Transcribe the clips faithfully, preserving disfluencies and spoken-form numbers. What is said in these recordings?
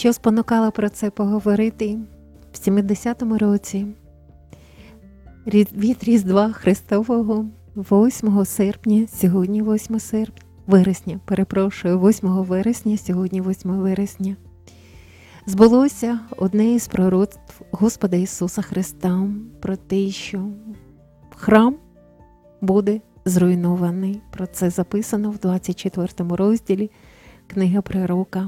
що спонукало про це поговорити в сімдесятому році від Різдва Христового, восьмого серпня, сьогодні восьмого серпня, вересня, перепрошую, восьмого вересня, сьогодні восьмого вересня, збулося одне із пророцтв Господа Ісуса Христа про те, що храм буде зруйнований. Про це записано в двадцять четвертому розділі книги пророка.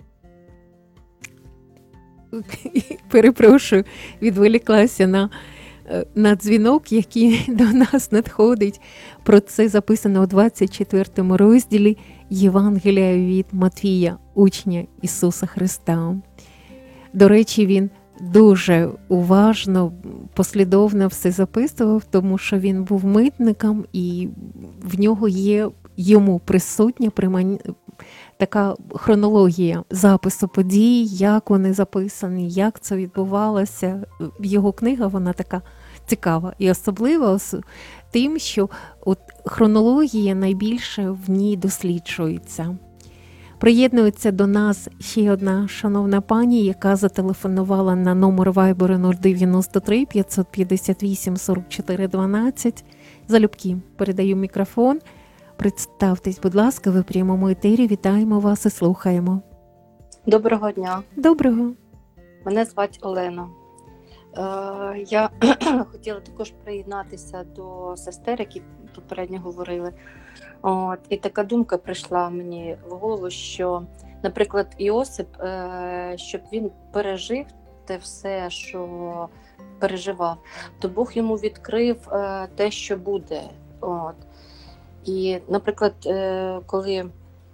Перепрошую, відволіклася на, на дзвінок, який до нас надходить. Про це записано у двадцять четвертому розділі Євангелія від Матвія, учня Ісуса Христа. До речі, він дуже уважно, послідовно все записував, тому що він був митником, і в нього є йому присутня приман... така хронологія запису подій, як вони записані, як це відбувалося. Його книга, вона така цікава. І особливо тим, що от хронологія найбільше в ній досліджується. Приєднується до нас ще одна шановна пані, яка зателефонувала на номер Вайберу нуль дев'яносто три п'ятсот п'ятдесят вісім сорок чотири дванадцять. Залюбки передаю мікрофон. Представтесь, будь ласка, ви в прямому етері. Вітаємо вас і слухаємо. Доброго дня. Доброго. Мене звати Олена. Е, я хотіла також приєднатися до сестер, які попередньо говорили. От, і така думка прийшла мені в голову, що, наприклад, Іосип, е, щоб він пережив те все, що переживав, то Бог йому відкрив е, те, що буде. От. І, наприклад, е, коли е,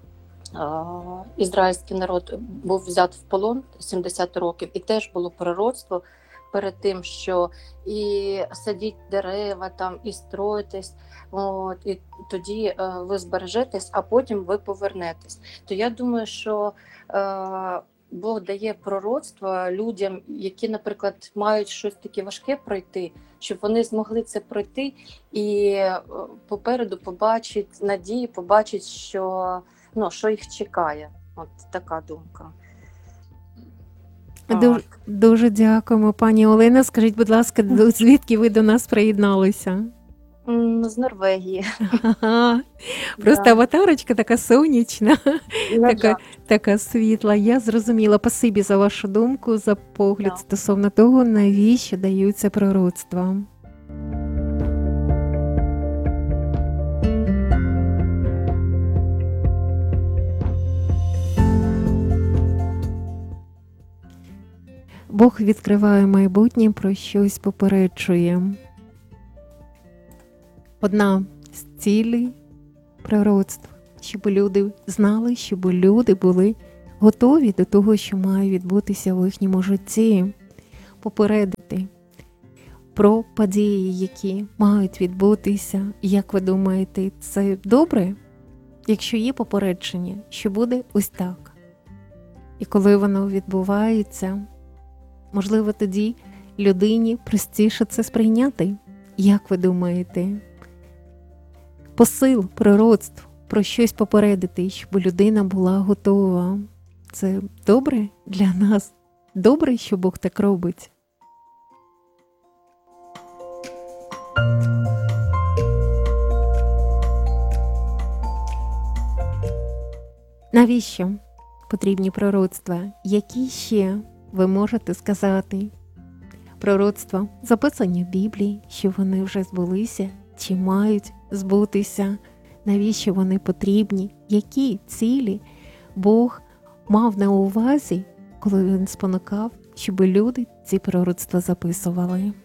ізраїльський народ був взят в полон сімдесят років, і теж було пророцтво перед тим, що і садіть дерева, там, і строїтесь, от, і тоді е, ви збережетесь, а потім ви повернетесь. То я думаю, що е, Бог дає пророцтво людям, які, наприклад, мають щось таке важке пройти, щоб вони змогли це пройти і е, попереду побачить надії, побачить, що, ну, що їх чекає. От така думка. Дуже, дуже дякуємо, пані Олена. Скажіть, будь ласка, звідки ви до нас приєдналися? З Норвегії. Ага. Просто Да. аватарочка така сонячна, Ну, така, да. така світла. Я зрозуміла. Спасибі за вашу думку, за погляд Да. стосовно того, навіщо даються пророцтва. Бог відкриває майбутнє, про щось попереджує. Одна з цілей пророцтв, щоб люди знали, щоб люди були готові до того, що має відбутися в їхньому житті, попередити про події, які мають відбутися. Як ви думаєте, це добре, якщо є попередження, що буде ось так? І коли воно відбувається, можливо, тоді людині простіше це сприйняти. Як ви думаєте? Посил пророцтв про щось попередити, щоб людина була готова. Це добре для нас? Добре, що Бог так робить? Навіщо потрібні пророцтва? Які ще ви можете сказати? Пророцтва записані в Біблії, що вони вже збулися, чи мають збутися, навіщо вони потрібні, які цілі Бог мав на увазі, коли Він спонукав, щоб люди ці пророцтва записували.